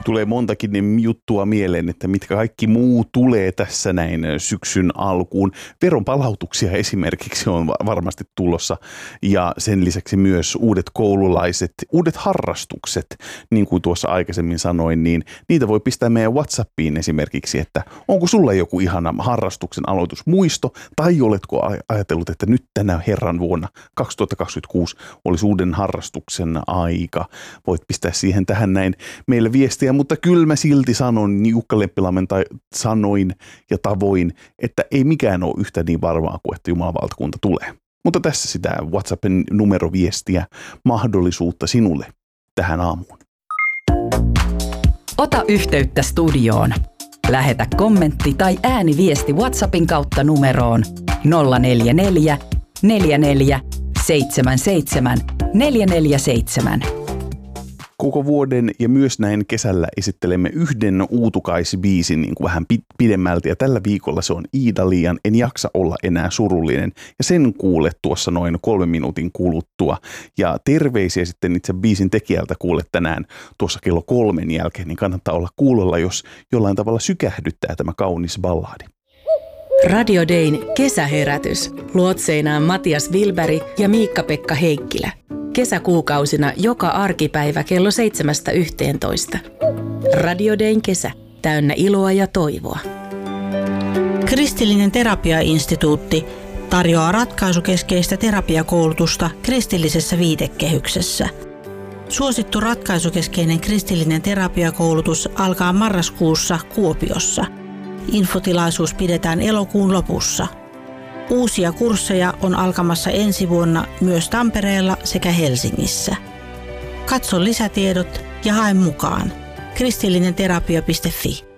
Tulee montakin juttua mieleen, että mitkä kaikki muu tulee tässä näin syksyn alkuun. Veronpalautuksia esimerkiksi on varmasti tulossa ja sen lisäksi myös uudet koululaiset, uudet harrastukset, niin kuin tuossa aikaisemmin sanoin, niin niitä voi pistää meidän WhatsAppiin esimerkiksi, että onko sulla joku ihana harrastuksen aloitusmuisto tai oletko ajatellut, että nyt tänä herran vuonna 2026 olisi uuden harrastuksen aika. Voit pistää siihen tähän näin meille viestiä, mutta kyllä mä silti sanon, niin Jukka Leppilammen sanoin ja tavoin, että ei mikään ole yhtä niin varmaa kuin että Jumalan valtakunta tulee. Mutta tässä sitä WhatsAppin numeroviestiä, mahdollisuutta sinulle tähän aamuun. Ota yhteyttä studioon. Lähetä kommentti tai ääniviesti WhatsAppin kautta numeroon 044 44 77 447. Koko vuoden ja myös näin kesällä esittelemme yhden uutukaisbiisin niin kuin vähän pidemmälti. Ja tällä viikolla se on Iida-Liian En jaksa olla enää surullinen. Ja sen kuulet tuossa noin 3 minuutin kuluttua. Ja terveisiä sitten itse biisin tekijältä kuulet tänään tuossa kello 3 jälkeen. Niin kannattaa olla kuulolla, jos jollain tavalla sykähdyttää tämä kaunis ballaadi. Radio Dayn kesäherätys. Luotseinaan Matias Wilberg ja Miikka-Pekka Heikkilä. Kesäkuukausina joka arkipäivä kello 7–11. Radio Dayn kesä. Täynnä iloa ja toivoa. Kristillinen terapiainstituutti tarjoaa ratkaisukeskeistä terapiakoulutusta kristillisessä viitekehyksessä. Suosittu ratkaisukeskeinen kristillinen terapiakoulutus alkaa marraskuussa Kuopiossa. Infotilaisuus pidetään elokuun lopussa. Uusia kursseja on alkamassa ensi vuonna myös Tampereella sekä Helsingissä. Katso lisätiedot ja hae mukaan. kristillinenterapia.fi